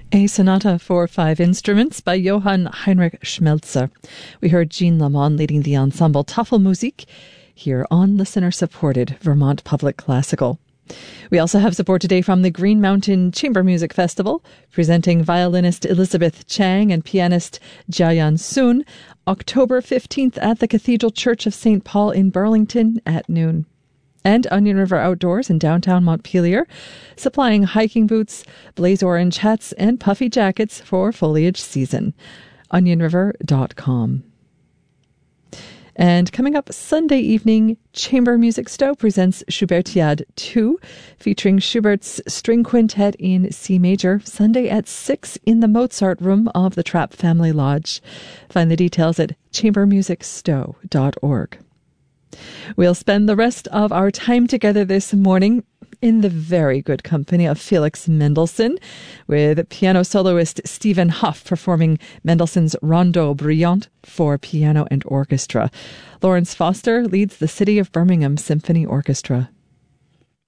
A sonata for 5 instruments by Johann Heinrich Schmelzer. We heard Jean Lamont leading the ensemble Tafelmusik here on listener-supported Vermont Public Classical. We also have support today from the Green Mountain Chamber Music Festival, presenting violinist Elizabeth Chang and pianist Jiayan Sun, October 15th at the Cathedral Church of St. Paul in Burlington at noon. And Onion River Outdoors in downtown Montpelier, supplying hiking boots, blaze orange hats, and puffy jackets for foliage season. OnionRiver.com. And coming up Sunday evening, Chamber Music Stowe presents Schubertiade 2, featuring Schubert's String Quintet in C Major, Sunday at 6 in the Mozart Room of the Trapp Family Lodge. Find the details at chambermusicstowe.org. We'll spend the rest of our time together this morning in the very good company of Felix Mendelssohn, with piano soloist Stephen Huff performing Mendelssohn's Rondo Brillante for piano and orchestra. Lawrence Foster leads the City of Birmingham Symphony Orchestra.